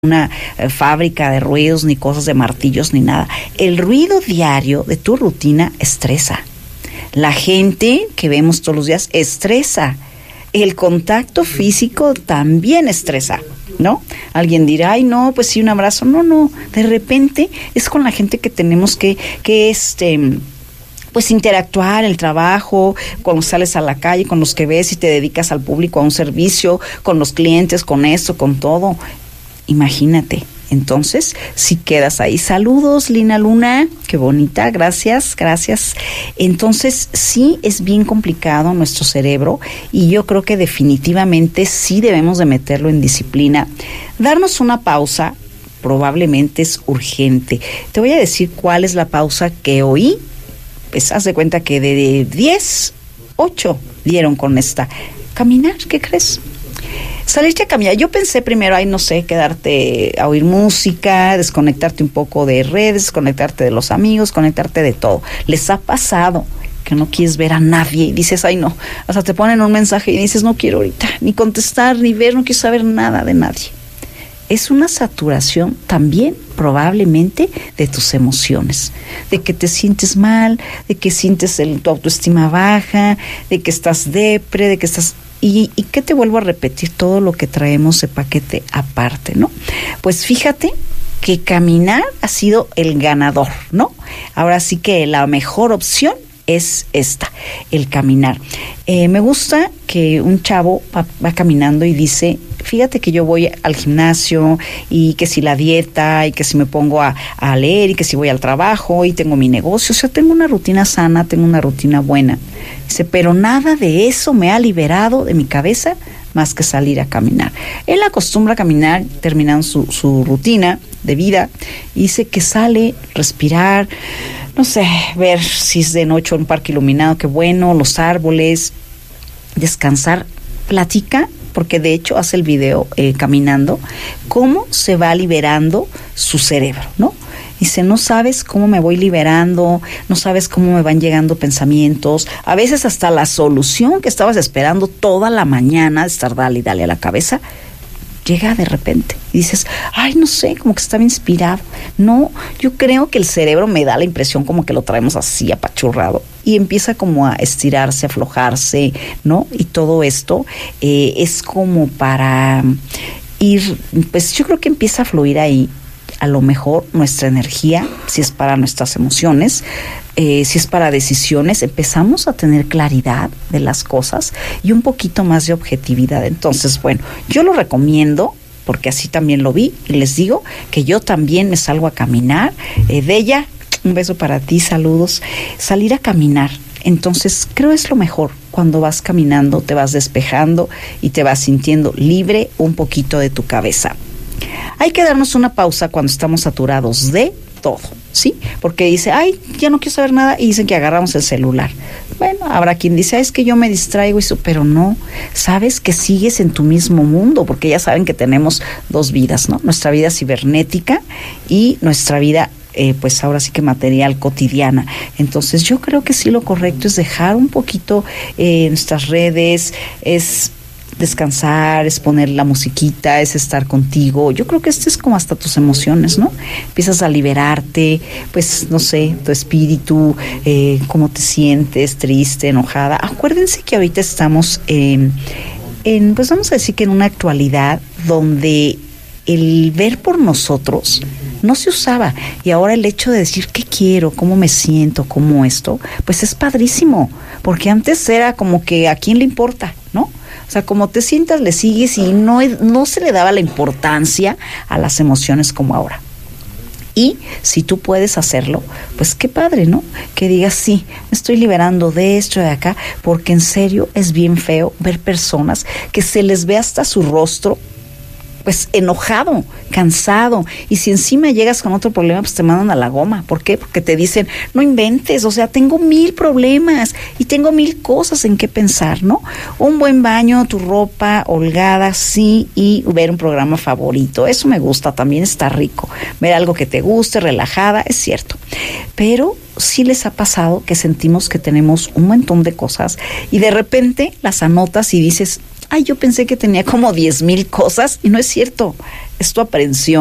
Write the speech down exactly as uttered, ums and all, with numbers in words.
una eh, fábrica de ruidos, ni cosas de martillos, ni nada. El ruido diario de tu rutina estresa. La gente que vemos todos los días estresa. El contacto físico también estresa, ¿no? Alguien dirá, ay, no, pues sí, un abrazo. No, no, de repente es con la gente que tenemos que, que este... pues interactuar, el trabajo, cuando sales a la calle, con los que ves y te dedicas al público, a un servicio, con los clientes, con esto, con todo. Imagínate. Entonces, si quedas ahí, saludos, Lina Luna, qué bonita, gracias, gracias. Entonces, sí es bien complicado nuestro cerebro y yo creo que definitivamente sí debemos de meterlo en disciplina. Darnos una pausa probablemente es urgente. Te voy a decir cuál es la pausa que oí. Pues haz de cuenta que de diez, ocho dieron con esta. Caminar, ¿qué crees? Salirte a caminar. Yo pensé primero, ay, no sé, quedarte a oír música, desconectarte un poco de redes, desconectarte de los amigos, conectarte de todo. ¿Les ha pasado que no quieres ver a nadie y dices, ay, no? Hasta te ponen un mensaje y dices, no quiero ahorita ni contestar, ni ver, no quiero saber nada de nadie. Es una saturación también probablemente de tus emociones, de que te sientes mal, de que sientes el, tu autoestima baja, de que estás depre, de que estás... Y, y que te vuelvo a repetir todo lo que traemos de paquete aparte, ¿no? Pues fíjate que caminar ha sido el ganador, ¿no? Ahora sí que la mejor opción es esta, el caminar. Eh, me gusta que un chavo va, va caminando y dice, fíjate que yo voy al gimnasio y que si la dieta y que si me pongo a, a leer y que si voy al trabajo y tengo mi negocio, o sea, tengo una rutina sana, tengo una rutina buena. Dice, pero nada de eso me ha liberado de mi cabeza más que salir a caminar. Él acostumbra a caminar terminando su, su rutina de vida y dice que sale, respirar, no sé, ver si es de noche un parque iluminado, qué bueno, los árboles, descansar, platica, porque de hecho hace el video eh, caminando, cómo se va liberando su cerebro, ¿no? Dice, no sabes cómo me voy liberando, no sabes cómo me van llegando pensamientos, a veces hasta la solución que estabas esperando toda la mañana, de estar dale y dale a la cabeza, llega de repente y dices, ay, no sé, como que estaba inspirado. No, yo creo que el cerebro me da la impresión como que lo traemos así apachurrado y empieza como a estirarse, a aflojarse, ¿no? Y todo esto eh, es como para ir, pues yo creo que empieza a fluir ahí. A lo mejor nuestra energía, si es para nuestras emociones, eh, si es para decisiones, empezamos a tener claridad de las cosas y un poquito más de objetividad. Entonces, bueno, yo lo recomiendo porque así también lo vi y les digo que yo también me salgo a caminar. Eh, Bella, un beso para ti, saludos. Salir a caminar. Entonces, creo es lo mejor. Cuando vas caminando, te vas despejando y te vas sintiendo libre un poquito de tu cabeza. Hay que darnos una pausa cuando estamos saturados de todo, ¿sí? Porque dice, ay, ya no quiero saber nada, y dicen que agarramos el celular. Bueno, habrá quien dice, ay, es que yo me distraigo, y eso, pero no, sabes que sigues en tu mismo mundo, porque ya saben que tenemos dos vidas, ¿no? Nuestra vida cibernética y nuestra vida Eh, pues ahora sí que material cotidiana. Entonces yo creo que sí lo correcto es dejar un poquito eh, nuestras redes, es descansar, es poner la musiquita, es estar contigo. Yo creo que esto es como hasta tus emociones, ¿no? Empiezas a liberarte, pues no sé, tu espíritu, eh, cómo te sientes, triste, enojada. Acuérdense que ahorita estamos en, en, pues vamos a decir que en una actualidad donde el ver por nosotros no se usaba, y ahora el hecho de decir qué quiero, cómo me siento, cómo esto, pues es padrísimo, porque antes era como que a quién le importa, ¿no? O sea, como te sientas le sigues y no, no se le daba la importancia a las emociones como ahora. Y si tú puedes hacerlo, pues qué padre, ¿no? Que digas, sí, me estoy liberando de esto, de acá, porque en serio es bien feo ver personas que se les ve hasta su rostro pues enojado, cansado, y si encima llegas con otro problema, pues te mandan a la goma. ¿Por qué? Porque te dicen, no inventes, o sea, tengo mil problemas y tengo mil cosas en qué pensar, ¿no? Un buen baño, tu ropa holgada, sí, y ver un programa favorito, eso me gusta, también está rico, ver algo que te guste, relajada, es cierto, pero sí les ha pasado que sentimos que tenemos un montón de cosas y de repente las anotas y dices, ay, yo pensé que tenía como diez mil cosas, y no es cierto, es tu aprehensión.